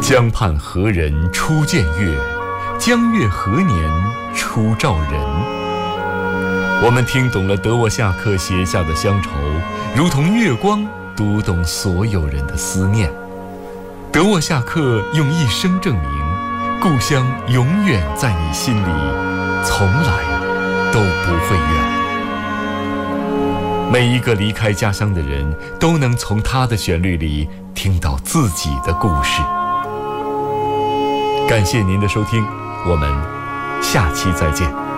江畔何人初见月？江月何年初照人？我们听懂了德沃夏克写下的乡愁，如同月光读懂所有人的思念。德沃夏克用一生证明，故乡永远在你心里，从来都不会远。每一个离开家乡的人都能从他的旋律里听到自己的故事。感谢您的收听，我们下期再见。